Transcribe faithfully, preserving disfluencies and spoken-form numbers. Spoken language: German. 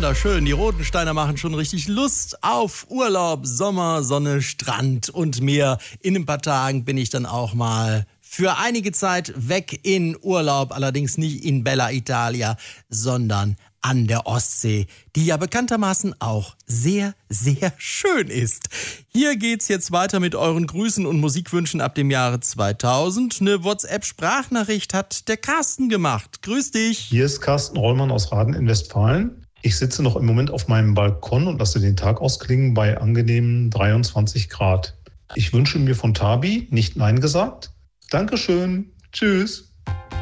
wunderschön. Die Rodensteiner machen schon richtig Lust auf Urlaub, Sommer, Sonne, Strand und Meer. In ein paar Tagen bin ich dann auch mal für einige Zeit weg in Urlaub. Allerdings nicht in Bella Italia, sondern an der Ostsee, die ja bekanntermaßen auch sehr, sehr schön ist. Hier geht's jetzt weiter mit euren Grüßen und Musikwünschen ab dem Jahre zweitausend. Eine WhatsApp-Sprachnachricht hat der Carsten gemacht. Grüß dich. Hier ist Carsten Rollmann aus Raden in Westfalen. Ich sitze noch im Moment auf meinem Balkon und lasse den Tag ausklingen bei angenehmen dreiundzwanzig Grad. Ich wünsche mir von Tabi nicht Nein gesagt. Dankeschön. Tschüss.